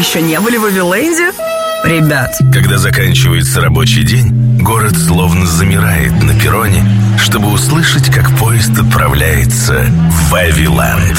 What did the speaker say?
еще не были в Вавиленде? Ребят. Когда заканчивается рабочий день, город словно замирает на перроне, чтобы услышать, как поезд отправляется в Вавиленд.